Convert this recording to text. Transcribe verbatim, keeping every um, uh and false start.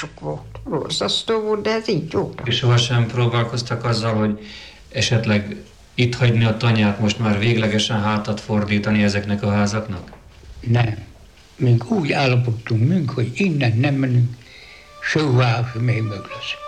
sok volt. Borzasztó volt, de ez így jó. És sohasem próbálkoztak azzal, hogy esetleg itt hagyni a tanyát, most már véglegesen hátat fordítani ezeknek a házaknak? Nem. Mink úgy állapodtunk mink, hogy innen nem menünk, soha még meg lesz.